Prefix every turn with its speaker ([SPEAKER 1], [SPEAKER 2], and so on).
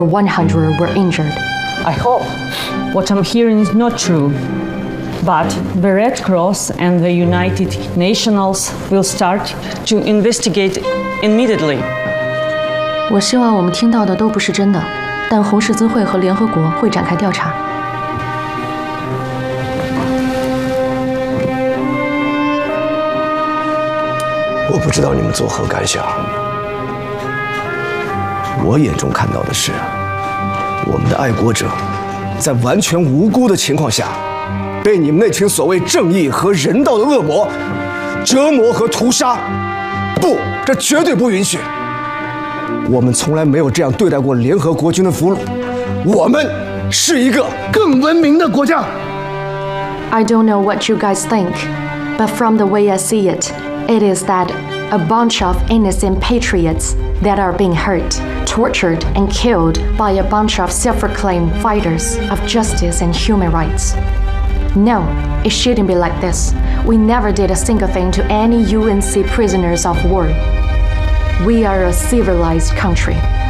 [SPEAKER 1] 100 were injured.
[SPEAKER 2] I hope what I'm hearing is not true, but the Red Cross and the United Nations will start to investigate immediately.
[SPEAKER 1] 我希望我们听到的都不是真的，但红十字会和联合国会展开调查。
[SPEAKER 3] 我不知道你们作何感想。我眼中看到的是，我们的爱国者在完全无辜的情况下，被你们那群所谓正义和人道的恶魔折磨和屠杀。不，这绝对不允许！我们从来没有这样对待过联合国军的俘虏。我们是一个更文明的国家。
[SPEAKER 1] I don't know what you guys think, but from the way I see it, it is that a bunch of innocent patriots that are being hurt, tortured, and killed by a bunch of self-proclaimed fighters of justice and human rights. No, it shouldn't be like this. We never did a single thing to any UNC prisoners of war. We are a civilized country.